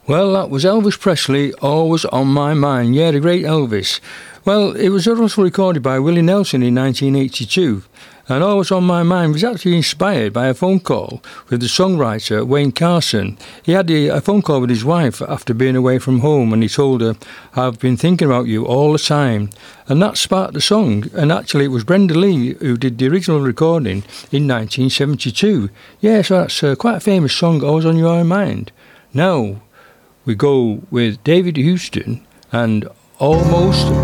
Well, that was Elvis Presley, Always on My Mind. Yeah, the great Elvis. Well, it was also recorded by Willie Nelson in 1982. And Always on My Mind was actually inspired by a phone call with the songwriter Wayne Carson. He had a phone call with his wife after being away from home, and he told her, "I've been thinking about you all the time." And that sparked the song. And actually, it was Brenda Lee who did the original recording in 1972. Yeah, so that's quite a famous song, Always on Your Mind. Now we go with David Houston and Almost